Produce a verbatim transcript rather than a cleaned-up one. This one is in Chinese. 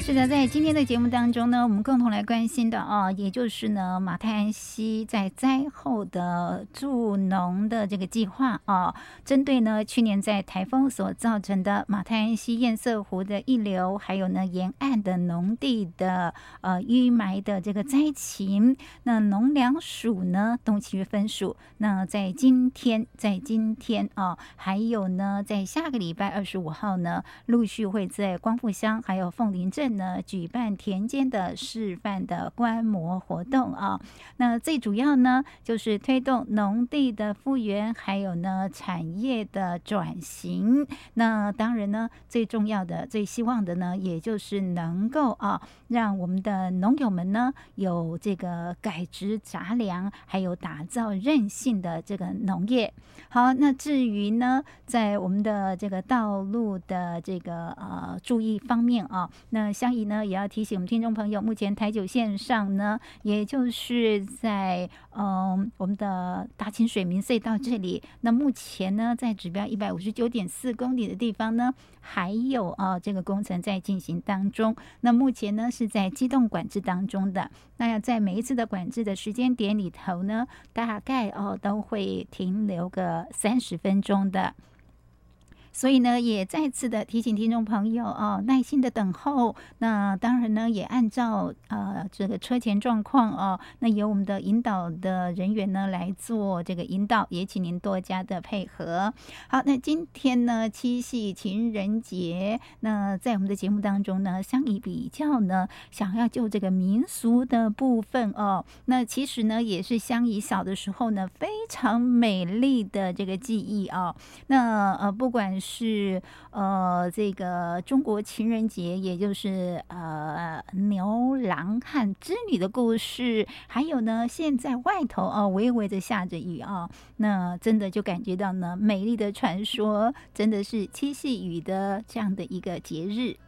是的，在今天的节目当中呢，我们共同来关心的啊，也就是呢马太安溪在灾后的助农的这个计划啊，针对呢去年在台风所造成的马太安溪堰塞湖的溢流，还有呢沿岸的农地的呃淤埋的这个灾情，那农粮署呢东七月分署，那在今天在今天啊，还有呢在下个礼拜二十五号呢，陆续会在光复乡还有凤林镇呢举办田间的示范的观摩活动啊。那最主要呢就是推动农地的复原，还有呢产业的转型。那当然呢最重要的最希望的呢也就是能够啊让我们的农友们呢有这个改植杂粮，还有打造韧性的这个农业。好，那至于呢在我们的这个道路的这个呃注意方面啊，那相宜呢也要提醒我们听众朋友，目前台九线上呢，也就是在嗯我们的大清水民隧道这里，那目前呢在指标一百五十九点四公里的地方呢，还有啊这个工程在进行当中。那目前呢是在机动管制当中的。那在每一次的管制的时间点里头呢，大概哦都会停留个三十分钟的。所以呢，也再次的提醒听众朋友哦，耐心的等候。那当然呢，也按照呃这个车前状况哦，那由我们的引导的人员呢来做这个引导，也请您多加的配合。好，那今天呢七夕情人节，那在我们的节目当中呢，相宜比较呢想要就这个民俗的部分哦，那其实呢也是相宜小的时候呢非常美丽的这个记忆哦。那呃不管是是呃，这个中国情人节，也就是呃牛郎和织女的故事，还有呢，现在外头哦微微的下着雨啊，那真的就感觉到呢，美丽的传说真的是七夕雨的这样的一个节日。